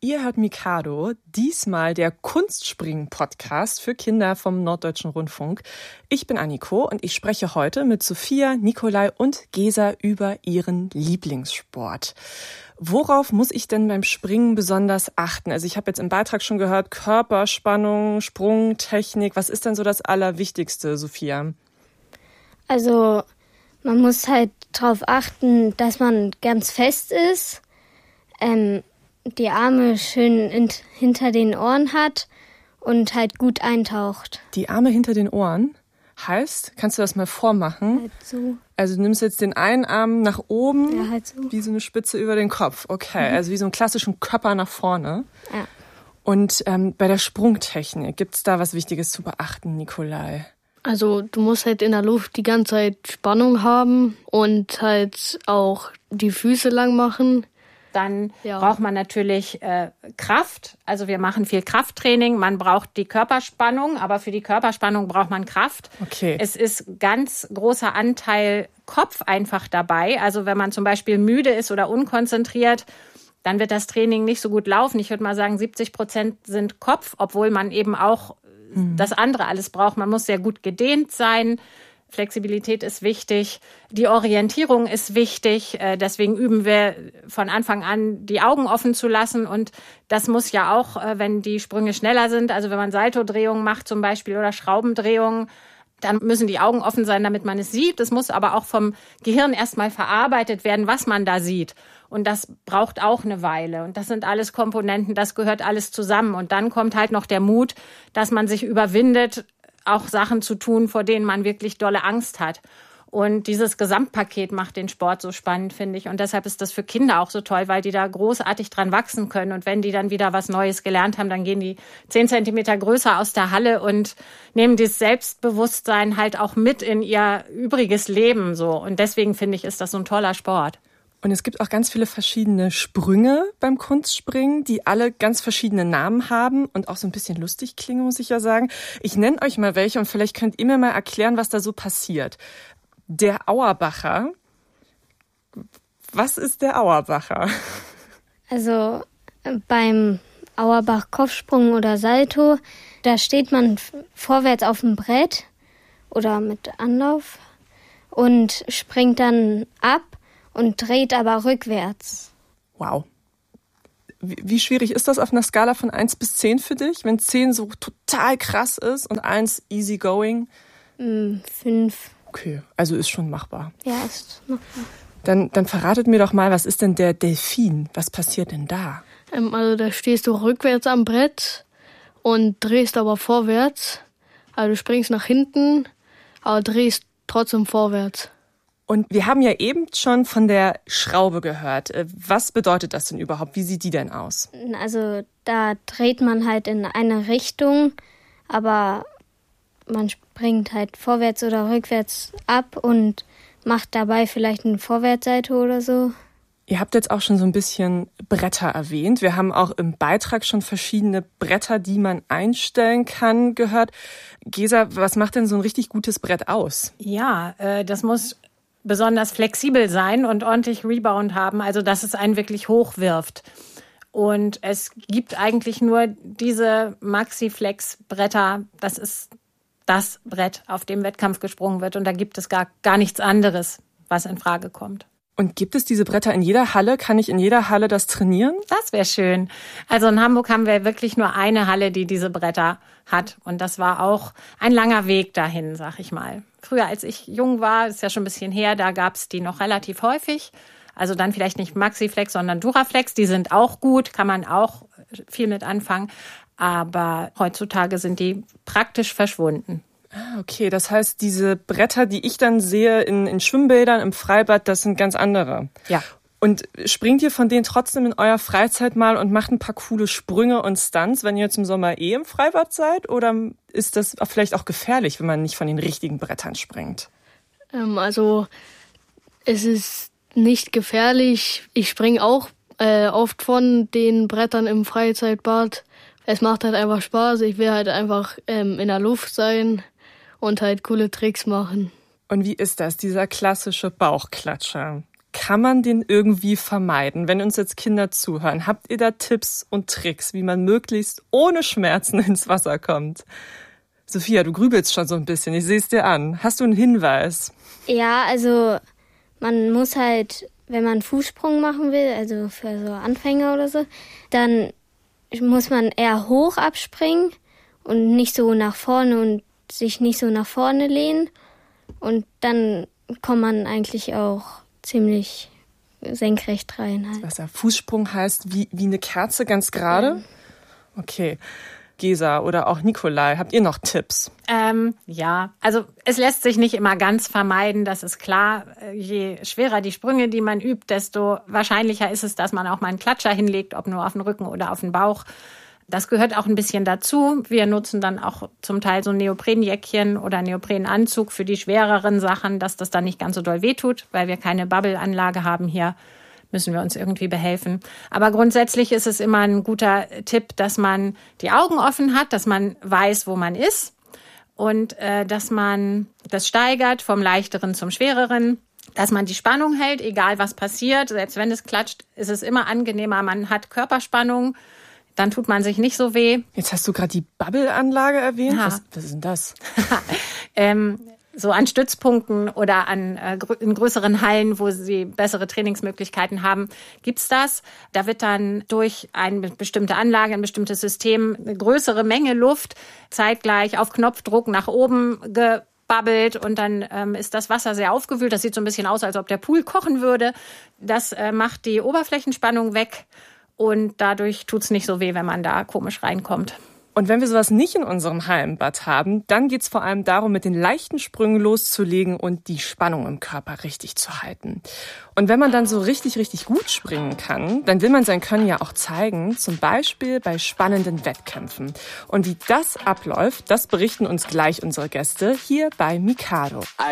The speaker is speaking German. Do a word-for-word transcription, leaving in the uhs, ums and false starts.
Ihr hört Mikado, diesmal der Kunstspringen-Podcast für Kinder vom Norddeutschen Rundfunk. Ich bin Anniko und ich spreche heute mit Sophia, Nikolai und Gesa über ihren Lieblingssport. Worauf muss ich denn beim Springen besonders achten? Also ich habe jetzt im Beitrag schon gehört, Körperspannung, Sprungtechnik. Was ist denn so das Allerwichtigste, Sophia? Also man muss halt darauf achten, dass man ganz fest ist, ähm, die Arme schön in, hinter den Ohren hat und halt gut eintaucht. Die Arme hinter den Ohren heißt, kannst du das mal vormachen? Halt so. Also du nimmst jetzt den einen Arm nach oben, Ja, halt so. Wie so eine Spitze über den Kopf. Okay, Mhm. also wie so einen klassischen Körper nach vorne. Ja. Und ähm, bei der Sprungtechnik, gibt's da was Wichtiges zu beachten, Nikolai? Also du musst halt in der Luft die ganze Zeit Spannung haben und halt auch die Füße lang machen. Dann Ja. braucht man natürlich äh, Kraft. Also wir machen viel Krafttraining. Man braucht die Körperspannung, aber für die Körperspannung braucht man Kraft. Okay. Es ist ganz großer Anteil Kopf einfach dabei. Also wenn man zum Beispiel müde ist oder unkonzentriert, dann wird das Training nicht so gut laufen. Ich würde mal sagen, siebzig Prozent sind Kopf, obwohl man eben auch mhm. das andere alles braucht. Man muss sehr gut gedehnt sein. Flexibilität ist wichtig, die Orientierung ist wichtig, deswegen üben wir von Anfang an, die Augen offen zu lassen und das muss ja auch, wenn die Sprünge schneller sind, also wenn man Saltodrehungen macht zum Beispiel oder Schraubendrehungen, dann müssen die Augen offen sein, damit man es sieht. Es muss aber auch vom Gehirn erstmal verarbeitet werden, was man da sieht. Und das braucht auch eine Weile. Und das sind alles Komponenten, das gehört alles zusammen. Und dann kommt halt noch der Mut, dass man sich überwindet, auch Sachen zu tun, vor denen man wirklich dolle Angst hat. Und dieses Gesamtpaket macht den Sport so spannend, finde ich. Und deshalb ist das für Kinder auch so toll, weil die da großartig dran wachsen können. Und wenn die dann wieder was Neues gelernt haben, dann gehen die zehn Zentimeter größer aus der Halle und nehmen dieses Selbstbewusstsein halt auch mit in ihr übriges Leben. So. Und deswegen finde ich, ist das so ein toller Sport. Und es gibt auch ganz viele verschiedene Sprünge beim Kunstspringen, die alle ganz verschiedene Namen haben und auch so ein bisschen lustig klingen, muss ich ja sagen. Ich nenne euch mal welche und vielleicht könnt ihr mir mal erklären, was da so passiert. Der Auerbacher. Was ist der Auerbacher? Also beim Auerbach-Kopfsprung oder Salto, da steht man vorwärts auf dem Brett oder mit Anlauf und springt dann ab und dreht aber rückwärts. Wow. Wie, wie schwierig ist das auf einer Skala von eins bis zehn für dich? Wenn zehn so total krass ist und eins easy going? Mm, fünf. Okay, also ist schon machbar. Ja, ist machbar. Dann, dann verratet mir doch mal, was ist denn der Delfin? Was passiert denn da? Ähm, also da stehst du rückwärts am Brett und drehst aber vorwärts. Also du springst nach hinten, aber drehst trotzdem vorwärts. Und wir haben ja eben schon von der Schraube gehört. Was bedeutet das denn überhaupt? Wie sieht die denn aus? Also da dreht man halt in eine Richtung, aber man springt halt vorwärts oder rückwärts ab und macht dabei vielleicht eine Vorwärtsseite oder so. Ihr habt jetzt auch schon so ein bisschen Bretter erwähnt. Wir haben auch im Beitrag schon verschiedene Bretter, die man einstellen kann, gehört. Gesa, was macht denn so ein richtig gutes Brett aus? Ja, äh, das muss besonders flexibel sein und ordentlich Rebound haben, also dass es einen wirklich hochwirft. Und es gibt eigentlich nur diese Maxi-Flex-Bretter, das ist das Brett, auf dem Wettkampf gesprungen wird. Und da gibt es gar, gar nichts anderes, was in Frage kommt. Und gibt es diese Bretter in jeder Halle? Kann ich in jeder Halle das trainieren? Das wäre schön. Also in Hamburg haben wir wirklich nur eine Halle, die diese Bretter hat. Und das war auch ein langer Weg dahin, sag ich mal. Früher, als ich jung war, ist ja schon ein bisschen her, da gab es die noch relativ häufig. Also dann vielleicht nicht Maxiflex, sondern Duraflex. Die sind auch gut, kann man auch viel mit anfangen. Aber heutzutage sind die praktisch verschwunden. Ah, okay, das heißt, diese Bretter, die ich dann sehe in, in Schwimmbädern, im Freibad, das sind ganz andere. Ja. Und springt ihr von denen trotzdem in eurer Freizeit mal und macht ein paar coole Sprünge und Stunts, wenn ihr jetzt im Sommer eh im Freibad seid? Oder ist das vielleicht auch gefährlich, wenn man nicht von den richtigen Brettern springt? Ähm, also es ist nicht gefährlich. Ich springe auch äh, oft von den Brettern im Freizeitbad. Es macht halt einfach Spaß. Ich will halt einfach ähm, in der Luft sein und halt coole Tricks machen. Und wie ist das, dieser klassische Bauchklatscher? kann man den irgendwie vermeiden? Wenn uns jetzt Kinder zuhören, habt ihr da Tipps und Tricks, wie man möglichst ohne Schmerzen ins Wasser kommt? Sophia, du grübelst schon so ein bisschen, ich sehe es dir an. Hast du einen Hinweis? Ja, also man muss halt, wenn man Fußsprung machen will, also für so Anfänger oder so, dann muss man eher hoch abspringen und nicht so nach vorne und sich nicht so nach vorne lehnen. Und dann kommt man eigentlich auch ziemlich senkrecht rein. Halt. Was ja Fußsprung heißt, wie, wie eine Kerze ganz gerade? Ja. Okay. Gesa oder auch Nikolai, habt ihr noch Tipps? Ähm, ja, also es lässt sich nicht immer ganz vermeiden, das ist klar. Je schwerer die Sprünge, die man übt, desto wahrscheinlicher ist es, dass man auch mal einen Klatscher hinlegt, ob nur auf den Rücken oder auf den Bauch. Das gehört auch ein bisschen dazu. Wir nutzen dann auch zum Teil so ein Neoprenjäckchen oder Neoprenanzug für die schwereren Sachen, dass das dann nicht ganz so doll wehtut, weil wir keine Bubble-Anlage haben hier. Müssen wir uns irgendwie behelfen. Aber grundsätzlich ist es immer ein guter Tipp, dass man die Augen offen hat, dass man weiß, wo man ist und äh, dass man das steigert vom Leichteren zum Schwereren, dass man die Spannung hält, egal was passiert. Selbst wenn es klatscht, ist es immer angenehmer. Man hat Körperspannung, dann tut man sich nicht so weh. Jetzt hast du gerade die Bubble-Anlage erwähnt. Ja. Was, was ist denn das? ähm, So an Stützpunkten oder an äh, in größeren Hallen, wo sie bessere Trainingsmöglichkeiten haben, gibt's das. Da wird dann durch eine bestimmte Anlage, ein bestimmtes System eine größere Menge Luft zeitgleich auf Knopfdruck nach oben gebabbelt und dann ähm, ist das Wasser sehr aufgewühlt. Das sieht so ein bisschen aus, als ob der Pool kochen würde. Das äh, macht die Oberflächenspannung weg und dadurch tut's nicht so weh, wenn man da komisch reinkommt. Und wenn wir sowas nicht in unserem Hallenbad haben, dann geht's vor allem darum, mit den leichten Sprüngen loszulegen und die Spannung im Körper richtig zu halten. Und wenn man dann so richtig, richtig gut springen kann, dann will man sein Können ja auch zeigen, zum Beispiel bei spannenden Wettkämpfen. Und wie das abläuft, das berichten uns gleich unsere Gäste hier bei Mikado.